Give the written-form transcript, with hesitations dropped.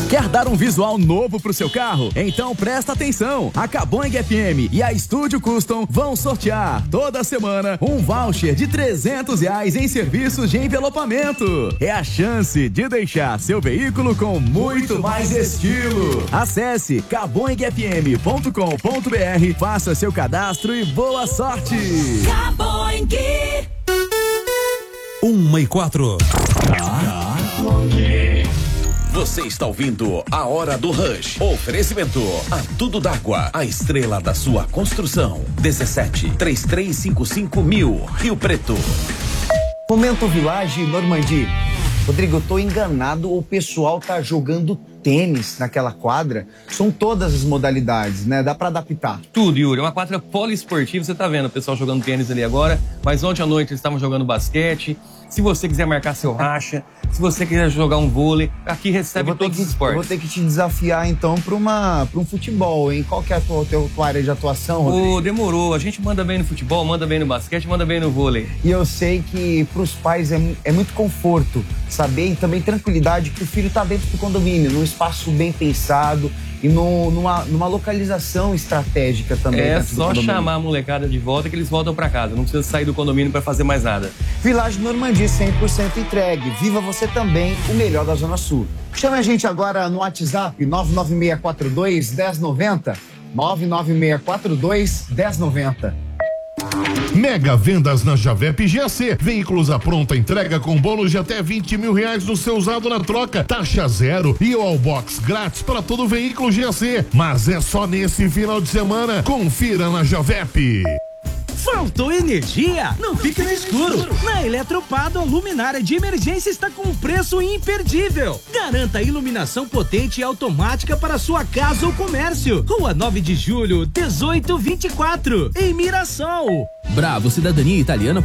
Quer dar um visual novo pro seu carro? Então presta atenção. A Caboing FM e a Estúdio Custom vão sortear toda semana um voucher de R$300 em serviços de envelopamento. É a chance de deixar seu veículo com muito mais estilo. Acesse caboingfm.com.br, faça seu cadastro e boa sorte. Caboing. 1:04. Você está ouvindo a Hora do Rush. Oferecimento a Tudo d'Água, a estrela da sua construção. 17-3355-1000, Rio Preto. Momento Village Normandie. Rodrigo, eu tô enganado, o pessoal tá jogando tênis naquela quadra. São todas as modalidades, né? Dá pra adaptar. Tudo, Yuri. É uma quadra poliesportiva, você tá vendo o pessoal jogando tênis ali agora, mas ontem à noite eles estavam jogando basquete. Se você quiser marcar seu racha, se você quiser jogar um vôlei, aqui recebe todos os esportes. Eu vou ter que te desafiar, então, pra um futebol, hein? Qual que é a tua área de atuação, Rodrigo? Demorou. A gente manda bem no futebol, manda bem no basquete, manda bem no vôlei. E eu sei que pros pais é muito conforto saber e também tranquilidade que o filho tá dentro do condomínio, num espaço bem pensado e numa localização estratégica também. É só chamar a molecada de volta que eles voltam pra casa. Não precisa sair do condomínio pra fazer mais nada. Village Normandie, 100% entregue. Viva você também, o melhor da Zona Sul. Chame a gente agora no WhatsApp, 99642-1090. 99642-1090. Mega vendas na Javep GAC. Veículos à pronta entrega com bônus de até R$20 mil no seu usado na troca. Taxa zero e o Allbox grátis para todo veículo GAC. Mas é só nesse final de semana. Confira na Javep. Faltou energia? Não fique no escuro. Na Eletropado, a luminária de emergência está com um preço imperdível. Garanta iluminação potente e automática para sua casa ou comércio. Rua 9 de Julho, 1824, em Mirassol. Bravo, cidadania italiana